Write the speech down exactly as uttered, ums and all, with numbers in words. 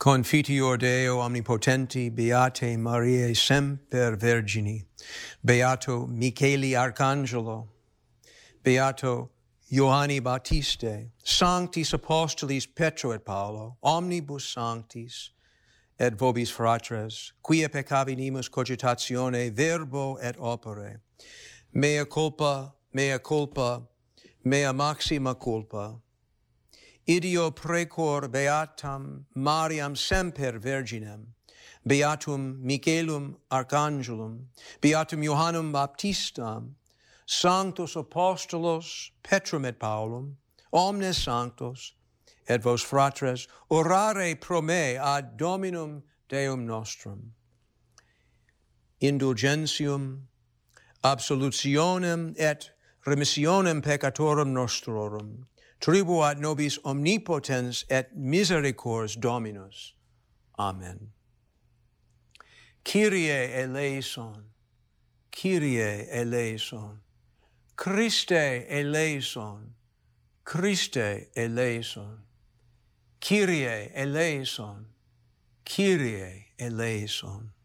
Confiteor Deo omnipotenti, beate Mariae semper Virgini, beato Micheli Arcangelo, beato Ioanni Baptiste, sanctis apostolis Petro et Paolo, omnibus sanctis, et vobis fratres, quia peccavinimus cogitatione, verbo et opere, mea culpa, mea culpa, mea maxima culpa, ideo precor beatam Mariam semper Virginem, beatum Michelum Archangelum, beatum Johannem Baptistam, sanctos apostolos Petrum et Paulum, omnes sanctos, et vos fratres, orare pro me ad Dominum Deum nostrum. Indulgentium, absolutionem et remissionem peccatorum nostrorum, tribuat nobis omnipotens et misericors Dominus. Amen. Kyrie eleison, Kyrie eleison, Christe eleison, Christe eleison, Kyrie eleison, Kyrie eleison.